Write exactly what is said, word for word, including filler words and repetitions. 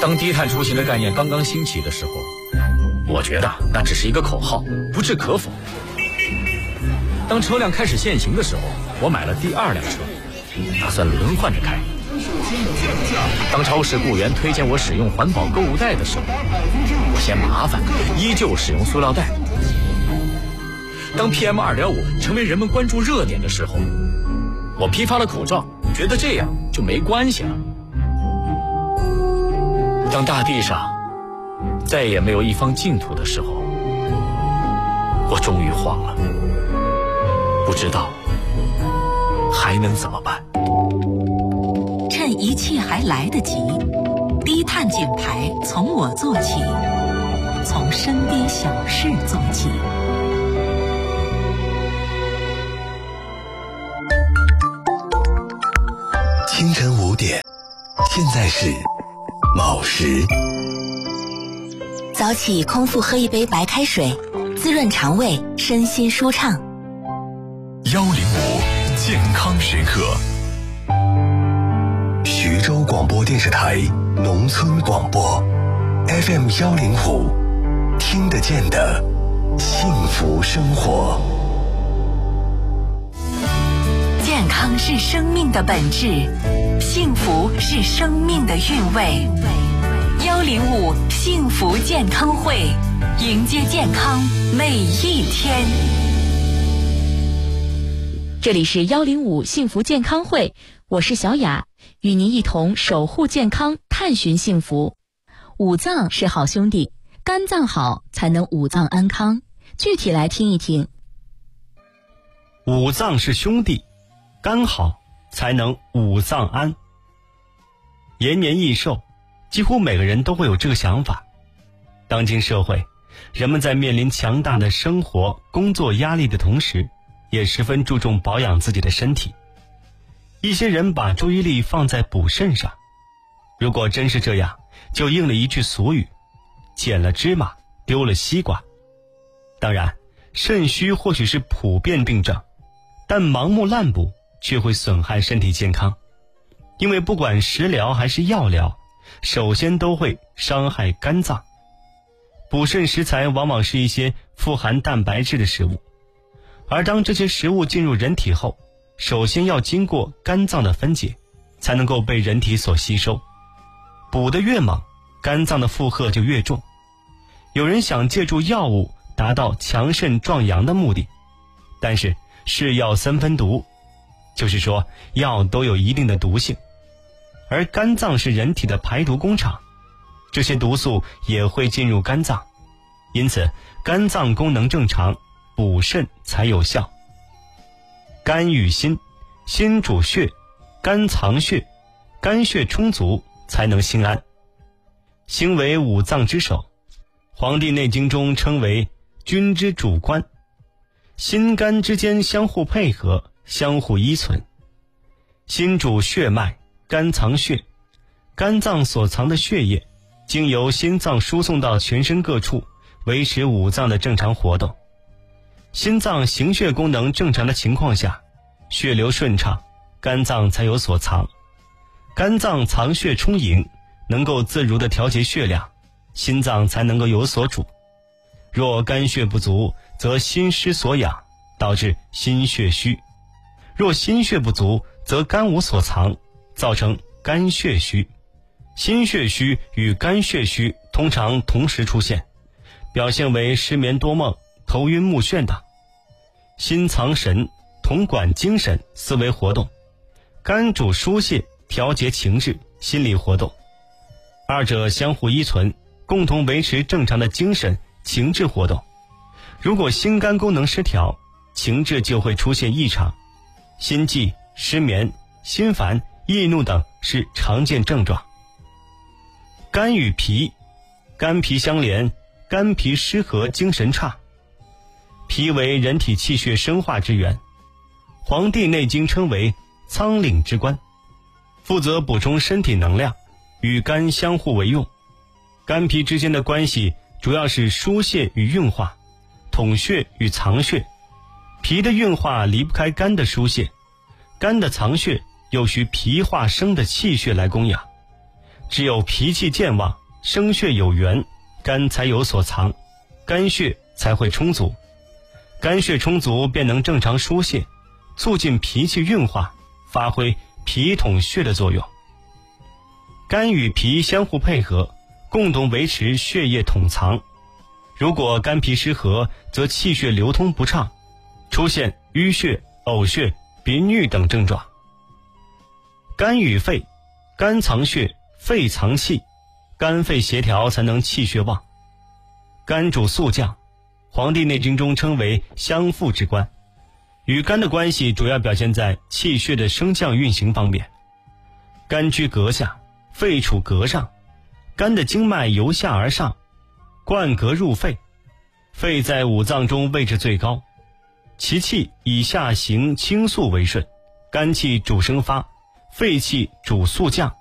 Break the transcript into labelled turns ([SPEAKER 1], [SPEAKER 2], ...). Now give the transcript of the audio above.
[SPEAKER 1] 当低碳出行的概念刚刚兴起的时候，我觉得那只是一个口号，不置可否。当车辆开始限行的时候，我买了第二辆车，打算轮换着开。当超市雇员推荐我使用环保购物袋的时候，我嫌麻烦，依旧使用塑料袋。当 P M 二点五 成为人们关注热点的时候，我批发了口罩，觉得这样就没关系了。当大地上再也没有一方净土的时候，我终于慌了，不知道还能怎么办。
[SPEAKER 2] 趁一切还来得及，低碳减排从我做起，从身边小事做起。
[SPEAKER 3] 清晨五点，现在是卯时。
[SPEAKER 4] 早起空腹喝一杯白开水，滋润肠胃，身心舒畅。
[SPEAKER 3] 幺零五健康时刻，徐州广播电视台农村广播 F M 幺零五，听得见的幸福生活。
[SPEAKER 2] 健康是生命的本质，幸福是生命的韵味。幺零五幸福健康会，迎接健康每一天。
[SPEAKER 5] 这里是幺零五幸福健康会，我是小雅，与您一同守护健康，探寻幸福。五脏是好兄弟，肝脏好才能五脏安康。具体来听一听。
[SPEAKER 6] 五脏是兄弟，肝好才能五脏安。延年益寿，几乎每个人都会有这个想法。当今社会，人们在面临强大的生活工作压力的同时，也十分注重保养自己的身体。一些人把注意力放在补肾上，如果真是这样，就应了一句俗语：捡了芝麻丢了西瓜。当然，肾虚或许是普遍病症，但盲目滥补却会损害身体健康。因为不管食疗还是药疗，首先都会伤害肝脏。补肾食材往往是一些富含蛋白质的食物，而当这些食物进入人体后，首先要经过肝脏的分解，才能够被人体所吸收。补得越猛，肝脏的负荷就越重。有人想借助药物达到强肾壮阳的目的，但是是药三分毒，就是说药都有一定的毒性，而肝脏是人体的排毒工厂，这些毒素也会进入肝脏，因此肝脏功能正常，补肾才有效。肝与心，心主血，肝藏血，肝血充足才能心安。心为五脏之首，黄帝内经中称为君之主官。心肝之间相互配合，相互依存。心主血脉，肝藏血，肝脏所藏的血液经由心脏输送到全身各处，维持五脏的正常活动。心脏行血功能正常的情况下，血流顺畅，肝脏才有所藏。肝脏藏血充盈，能够自如地调节血量，心脏才能够有所主。若肝血不足，则心失所养，导致心血虚；若心血不足，则肝无所藏，造成肝血虚。心血虚与肝血虚通常同时出现，表现为失眠多梦、头晕目眩等。心藏神，统管精神、思维活动；肝主疏泄，调节情志、心理活动。二者相互依存，共同维持正常的精神、情志活动。如果心肝功能失调，情志就会出现异常，心悸、失眠、心烦、易怒等是常见症状。肝与脾，肝脾相连，肝脾失和，精神差。脾为人体气血生化之源，黄帝内经称为仓廪之官，负责补充身体能量，与肝相互为用。肝脾之间的关系主要是疏泄与运化，统血与藏血。脾的运化离不开肝的疏泄，肝的藏血又需脾化生的气血来供养。 只有脾气健旺，生血有源，肝才有所藏，肝血才会充足，肝血充足便能正常疏泄，促进脾气运化，发挥脾统血的作用。肝与脾相互配合，共同维持血液统藏。如果肝脾失和，则气血流通不畅，出现淤血、呕血、别衄等症状。肝与肺，肝藏血，肺藏气，肝肺协调才能气血旺。肝主肃降，《黄帝内经》中称为相父之官，与肝的关系主要表现在气血的升降运行方面。肝居膈下，肺处膈上，肝的经脉由下而上，贯膈入肺，肺在五脏中位置最高，其气以下行清肃为顺，肝气主生发，肺气主肃降。